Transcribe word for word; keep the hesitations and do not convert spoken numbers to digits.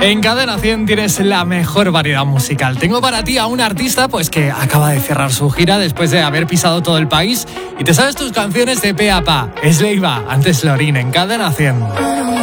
En Cadena cien tienes la mejor variedad musical. Tengo para ti a un artista pues que acaba de cerrar su gira después de haber pisado todo el país y te sabes tus canciones de pe a pa. Es Leiva, antes Lorín, en Cadena cien.